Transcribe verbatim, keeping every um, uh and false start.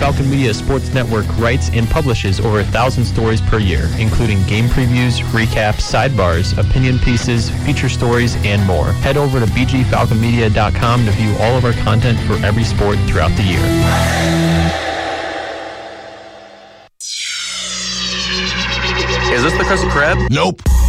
Falcon Media Sports Network writes and publishes over a thousand stories per year, including game previews, recaps, sidebars, opinion pieces, feature stories, and more. Head over to b g falcon media dot com to view all of our content for every sport throughout the year. Is this the Krusty Krab? Nope.